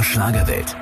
Schlagerwelt.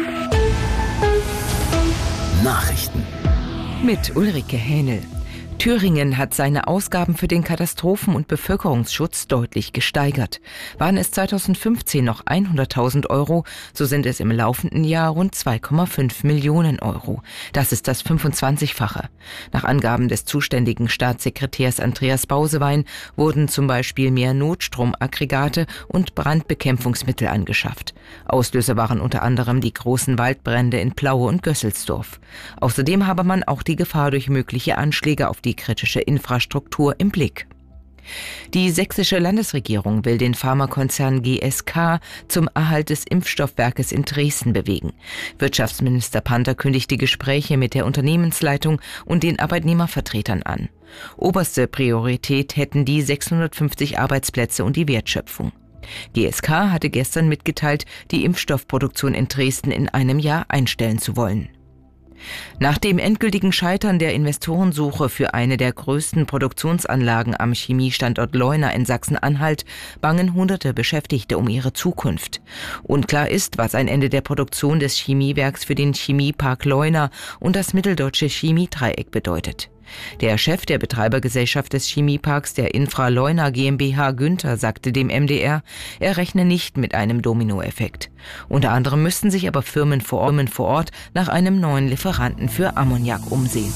Nachrichten. Mit Ulrike Hähnel. Thüringen hat seine Ausgaben für den Katastrophen- und Bevölkerungsschutz deutlich gesteigert. Waren es 2015 noch 100.000 Euro, so sind es im laufenden Jahr rund 2,5 Millionen Euro. Das ist das 25-fache. Nach Angaben des zuständigen Staatssekretärs Andreas Bausewein wurden zum Beispiel mehr Notstromaggregate und Brandbekämpfungsmittel angeschafft. Auslöser waren unter anderem die großen Waldbrände in Plaue und Gösselsdorf. Außerdem habe man auch die Gefahr durch mögliche Anschläge auf die kritische Infrastruktur im Blick. Die sächsische Landesregierung will den Pharmakonzern GSK zum Erhalt des Impfstoffwerkes in Dresden bewegen. Wirtschaftsminister Panther kündigte Gespräche mit der Unternehmensleitung und den Arbeitnehmervertretern an. Oberste Priorität hätten die 650 Arbeitsplätze und die Wertschöpfung. GSK hatte gestern mitgeteilt, die Impfstoffproduktion in Dresden in einem Jahr einstellen zu wollen. Nach dem endgültigen Scheitern der Investorensuche für eine der größten Produktionsanlagen am Chemiestandort Leuna in Sachsen-Anhalt bangen hunderte Beschäftigte um ihre Zukunft. Unklar ist, was ein Ende der Produktion des Chemiewerks für den Chemiepark Leuna und das mitteldeutsche Chemiedreieck bedeutet. Der Chef der Betreibergesellschaft des Chemieparks, der Infra Leuna GmbH, Günther, sagte dem MDR, er rechne nicht mit einem Dominoeffekt. Unter anderem müssten sich aber Firmen vor Ort nach einem neuen Lieferanten für Ammoniak umsehen.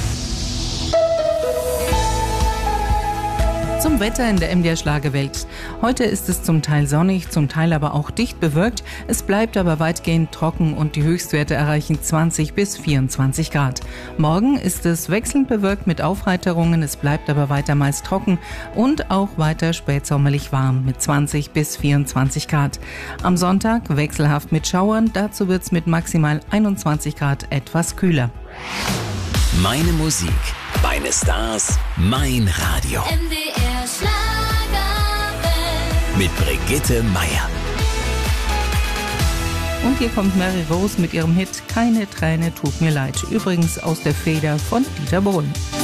Zum Wetter in der MDR Schlagerwelt. Heute ist es zum Teil sonnig, zum Teil aber auch dicht bewölkt. Es bleibt aber weitgehend trocken und die Höchstwerte erreichen 20 bis 24 Grad. Morgen ist es wechselnd bewölkt mit Aufheiterungen, es bleibt aber weiter meist trocken und auch weiter spätsommerlich warm mit 20 bis 24 Grad. Am Sonntag wechselhaft mit Schauern, dazu wird es mit maximal 21 Grad etwas kühler. Meine Musik, meine Stars, mein Radio. MDR Schlagerwelt. Mit Brigitte Meier. Und hier kommt Mary Rose mit ihrem Hit Keine Träne tut mir leid. Übrigens aus der Feder von Dieter Bohlen.